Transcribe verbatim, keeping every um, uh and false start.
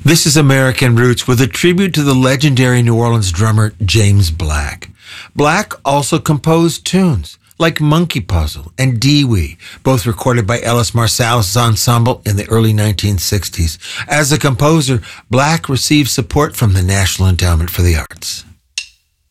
This is American Roots with a tribute to the legendary New Orleans drummer James Black. Black also composed tunes like Monkey Puzzle and Dee-Wee, both recorded by Ellis Marsalis' ensemble in the early nineteen sixties. As a composer, Black received support from the National Endowment for the Arts.